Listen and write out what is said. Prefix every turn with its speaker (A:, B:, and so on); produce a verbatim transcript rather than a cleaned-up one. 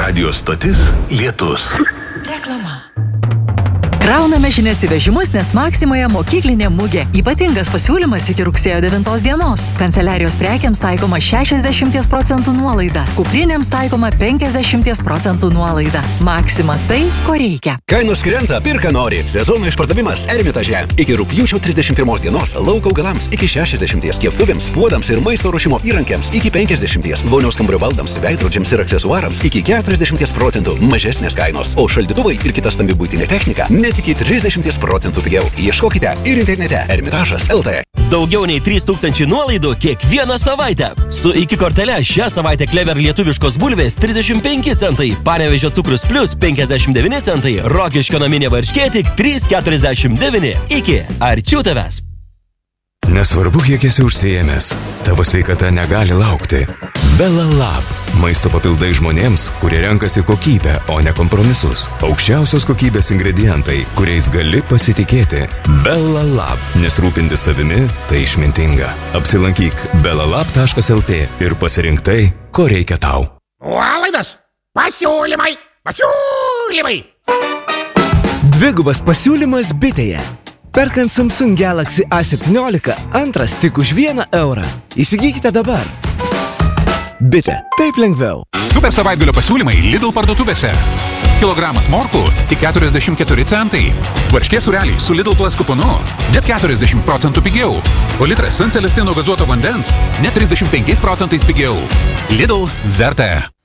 A: Radio stotis Lietus.
B: Reklama. Krauname žinias į vežimus, nes Maksimoje mokyklinė mugė. Ypatingas pasiūlymas iki rugsėjo devintos dienos. Kanceliarijos prekiams taikoma šešiasdešimt procentų nuolaida. Kuprinėms taikoma penkiasdešimt procentų nuolaida. Maksima tai, ko reikia.
C: Kainos krenta, pirka nori. Sezono išpardavimas Ermitaže. Iki rugpjūčio trisdešimt pirmos dienos lauko augalams iki šešiasdešimt, keptuvėms, puodams ir maisto ruošimo įrankiams iki penkiasdešimt, vonios kambario baldams, veidrodžiams ir aksesuarams iki keturiasdešimt procentų mažesnės kainos. O šaldytuvai ir kita stambi buitinė technika net iki trisdešimt procentų pigiau. Ieškokite ir internete Ermitažas L T.
D: Daugiau nei trys tūkstančiai nuolaidų kiekvieną savaitę. Su iki kortele šią savaitę Klever lietuviškos bulvės trisdešimt penki centai, Panevėžio cukrus plus penkiasdešimt devyni centai, Rokiškio naminė varškė tik trys keturiasdešimt devyni. Iki arčiau tavęs.
E: Nesvarbu, kiek esi užsiėmęs, tavo sveikata negali laukti. Bella Lab. Maisto papildai žmonėms, kurie renkasi kokybę, o ne kompromisus. Aukščiausios kokybės ingredientai, kuriais gali pasitikėti. Bella Lab. Nes rūpintis savimi – tai išmintinga. Apsilankyk bellalab taškas el tė ir pasirink tai, ko reikia tau.
F: Nuolaidos! Pasiūlymai! Pasiūlymai!
G: Dvigubas pasiūlymas Bitėje. Perkant Samsung Galaxy A septyniolika, antras tik už vieną eurą. Įsigykite dabar. Bitė. Taip lengviau.
H: Super savaitgalio pasiūlymai Lidl parduotuvėse. Kilogramas morkų tik keturiasdešimt keturi centai. Varškė sūreliai su Lidl Plus kuponu net keturiasdešimt procentų pigiau. O litras San Celestino gazuoto vandens net trisdešimt penkiais procentais pigiau. Lidl verta.